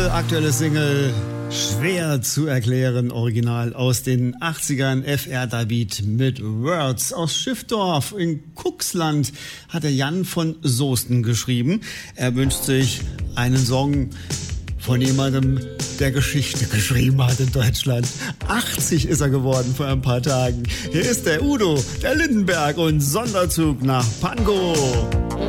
aktuelle Single schwer zu erklären, Original aus den 80ern, FR David mit Words. Aus Schiffdorf in Cuxland hat der Jan von Soesten geschrieben. Er wünscht sich einen Song von jemandem, der Geschichte geschrieben hat in Deutschland. 80 ist er geworden vor ein paar Tagen. Hier ist der Udo, der Lindenberg und Sonderzug nach Pankow.